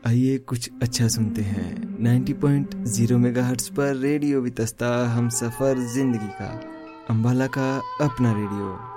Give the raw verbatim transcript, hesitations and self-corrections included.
आइए कुछ अच्छा सुनते हैं। नब्बे पॉइंट ज़ीरो मेगाहर्ट्ज़ पर रेडियो वितस्ता, हम सफ़र जिंदगी का, अम्बाला का अपना रेडियो।